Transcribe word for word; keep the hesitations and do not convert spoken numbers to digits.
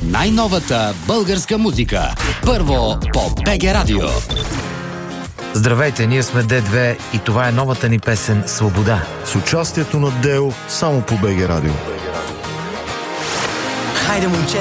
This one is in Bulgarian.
най-новата българска музика. Първо по БГ Радио. Здравейте, ние сме Д две и това е новата ни песен "Свобода". С участието на Део само по БГ Радио. Хайде, момчета!